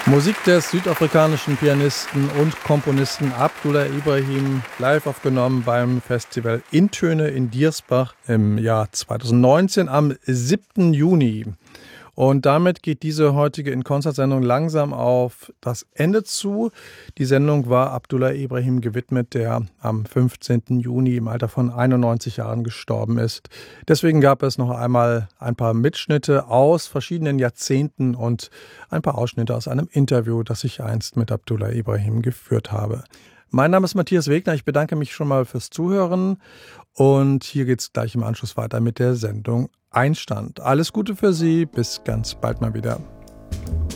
Musik des südafrikanischen Pianisten und Komponisten Abdullah Ibrahim, live aufgenommen beim Festival Intöne in Diersbach im Jahr 2019 am 7. Juni. Und damit geht diese heutige In-Konzert-Sendung langsam auf das Ende zu. Die Sendung war Abdullah Ibrahim gewidmet, der am 15. Juni im Alter von 91 Jahren gestorben ist. Deswegen gab es noch einmal ein paar Mitschnitte aus verschiedenen Jahrzehnten und ein paar Ausschnitte aus einem Interview, das ich einst mit Abdullah Ibrahim geführt habe. Mein Name ist Matthias Wegner, ich bedanke mich schon mal fürs Zuhören und hier geht es gleich im Anschluss weiter mit der Sendung Einstand. Alles Gute für Sie, bis ganz bald mal wieder.